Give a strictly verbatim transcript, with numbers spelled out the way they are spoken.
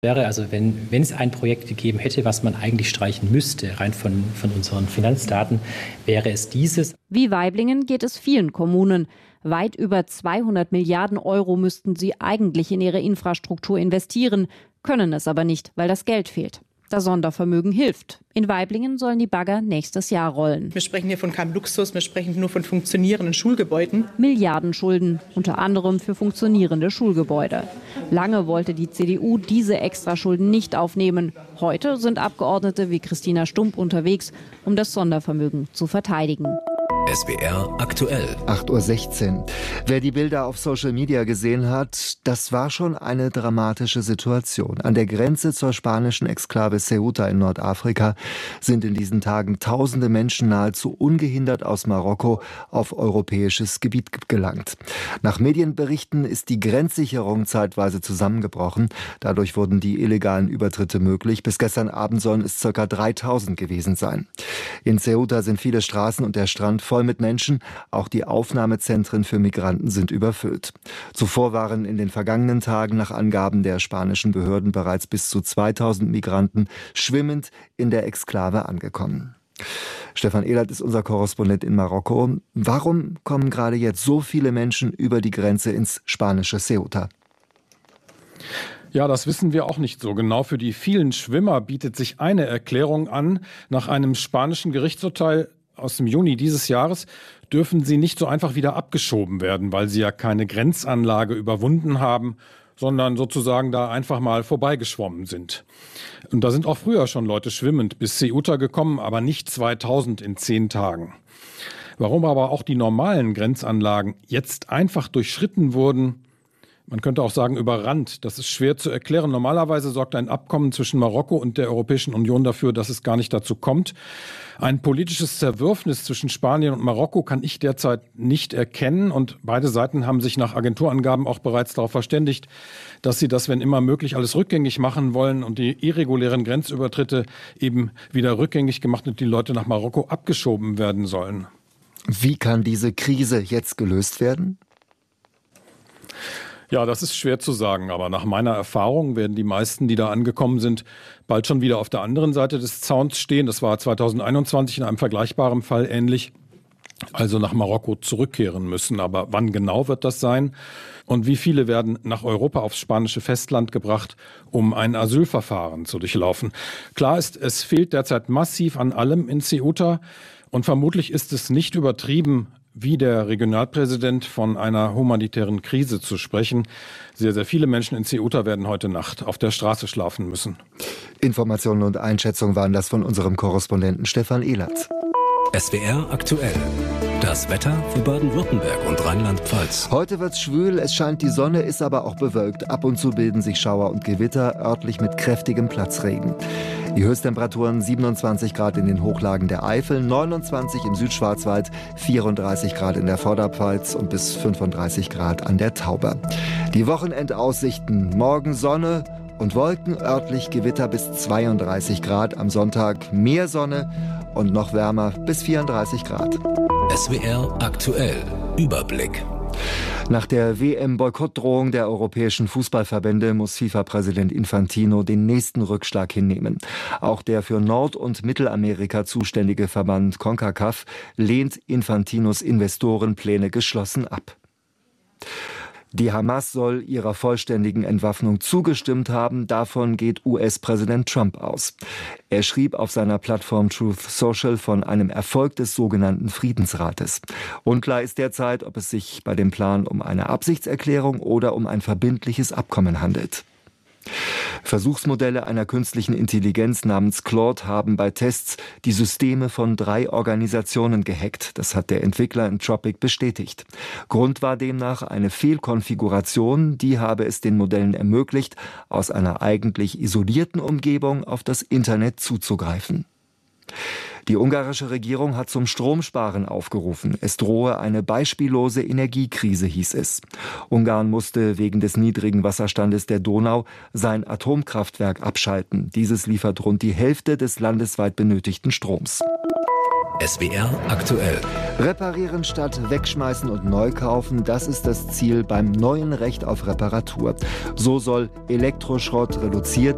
Wäre also, wenn, wenn es ein Projekt gegeben hätte, was man eigentlich streichen müsste, rein von, von unseren Finanzdaten, wäre es dieses. Wie Waiblingen geht es vielen Kommunen. Weit über zweihundert Milliarden Euro müssten sie eigentlich in ihre Infrastruktur investieren, können es aber nicht, weil das Geld fehlt. Das Sondervermögen hilft. In Waiblingen sollen die Bagger nächstes Jahr rollen. Wir sprechen hier von keinem Luxus, wir sprechen nur von funktionierenden Schulgebäuden. Milliardenschulden, unter anderem für funktionierende Schulgebäude. Lange wollte die C D U diese Extraschulden nicht aufnehmen. Heute sind Abgeordnete wie Christina Stump unterwegs, um das Sondervermögen zu verteidigen. S W R aktuell. acht Uhr sechzehn. Wer die Bilder auf Social Media gesehen hat, das war schon eine dramatische Situation. An der Grenze zur spanischen Exklave Ceuta in Nordafrika sind in diesen Tagen tausende Menschen nahezu ungehindert aus Marokko auf europäisches Gebiet gelangt. Nach Medienberichten ist die Grenzsicherung zeitweise zusammengebrochen. Dadurch wurden die illegalen Übertritte möglich. Bis gestern Abend sollen es ca. dreitausend gewesen sein. In Ceuta sind viele Straßen und der Strand voll mit Menschen. Auch die Aufnahmezentren für Migranten sind überfüllt. Zuvor waren in den vergangenen Tagen nach Angaben der spanischen Behörden bereits bis zu zweitausend Migranten schwimmend in der Exklave angekommen. Stefan Ehlert ist unser Korrespondent in Marokko. Warum kommen gerade jetzt so viele Menschen über die Grenze ins spanische Ceuta? Ja, das wissen wir auch nicht so genau. Für die vielen Schwimmer bietet sich eine Erklärung an. Nach einem spanischen Gerichtsurteil aus dem Juni dieses Jahres dürfen sie nicht so einfach wieder abgeschoben werden, weil sie ja keine Grenzanlage überwunden haben, sondern sozusagen da einfach mal vorbeigeschwommen sind. Und da sind auch früher schon Leute schwimmend bis Ceuta gekommen, aber nicht zweitausend in zehn Tagen. Warum aber auch die normalen Grenzanlagen jetzt einfach durchschritten wurden, man könnte auch sagen überrannt, das ist schwer zu erklären. Normalerweise sorgt ein Abkommen zwischen Marokko und der Europäischen Union dafür, dass es gar nicht dazu kommt. Ein politisches Zerwürfnis zwischen Spanien und Marokko kann ich derzeit nicht erkennen. Und beide Seiten haben sich nach Agenturangaben auch bereits darauf verständigt, dass sie das, wenn immer möglich, alles rückgängig machen wollen und die irregulären Grenzübertritte eben wieder rückgängig gemacht und die Leute nach Marokko abgeschoben werden sollen. Wie kann diese Krise jetzt gelöst werden? Ja, das ist schwer zu sagen, aber nach meiner Erfahrung werden die meisten, die da angekommen sind, bald schon wieder auf der anderen Seite des Zauns stehen. Das war zweitausendeinundzwanzig in einem vergleichbaren Fall ähnlich, also nach Marokko zurückkehren müssen. Aber wann genau wird das sein? Und wie viele werden nach Europa aufs spanische Festland gebracht, um ein Asylverfahren zu durchlaufen? Klar ist, es fehlt derzeit massiv an allem in Ceuta und vermutlich ist es nicht übertrieben, wie der Regionalpräsident von einer humanitären Krise zu sprechen. Sehr, sehr viele Menschen in Ceuta werden heute Nacht auf der Straße schlafen müssen. Informationen und Einschätzungen waren das von unserem Korrespondenten Stefan Ehlert. S W R aktuell. Das Wetter für Baden-Württemberg und Rheinland-Pfalz. Heute wird's schwül, es scheint die Sonne, ist aber auch bewölkt. Ab und zu bilden sich Schauer und Gewitter, örtlich mit kräftigem Platzregen. Die Höchsttemperaturen siebenundzwanzig Grad in den Hochlagen der Eifel, neunundzwanzig im Südschwarzwald, vierunddreißig Grad in der Vorderpfalz und bis fünfunddreißig Grad an der Tauber. Die Wochenendaussichten: morgen Sonne und Wolken, örtlich Gewitter bis zweiunddreißig Grad, am Sonntag mehr Sonne und noch wärmer bis vierunddreißig Grad. S W R aktuell. Überblick. Nach der W M-Boykottdrohung der europäischen Fußballverbände muss FIFA-Präsident Infantino den nächsten Rückschlag hinnehmen. Auch der für Nord- und Mittelamerika zuständige Verband CONCACAF lehnt Infantinos Investorenpläne geschlossen ab. Die Hamas soll ihrer vollständigen Entwaffnung zugestimmt haben. Davon geht U S-Präsident Trump aus. Er schrieb auf seiner Plattform Truth Social von einem Erfolg des sogenannten Friedensrates. Unklar ist derzeit, ob es sich bei dem Plan um eine Absichtserklärung oder um ein verbindliches Abkommen handelt. Versuchsmodelle einer künstlichen Intelligenz namens Claude haben bei Tests die Systeme von drei Organisationen gehackt. Das hat der Entwickler Anthropic bestätigt. Grund war demnach eine Fehlkonfiguration, die habe es den Modellen ermöglicht, aus einer eigentlich isolierten Umgebung auf das Internet zuzugreifen. Die ungarische Regierung hat zum Stromsparen aufgerufen. Es drohe eine beispiellose Energiekrise, hieß es. Ungarn musste wegen des niedrigen Wasserstandes der Donau sein Atomkraftwerk abschalten. Dieses liefert rund die Hälfte des landesweit benötigten Stroms. S W R aktuell. Reparieren statt wegschmeißen und neu kaufen, das ist das Ziel beim neuen Recht auf Reparatur. So soll Elektroschrott reduziert